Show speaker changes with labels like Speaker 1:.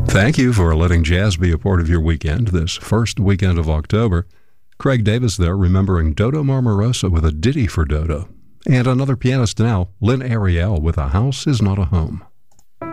Speaker 1: Thank you for letting jazz be a part of your weekend this first weekend of October. Craig Davis there remembering Dodo Marmarosa with a ditty for Dodo. And another pianist now, Lynn Ariel with A House Is Not a Home.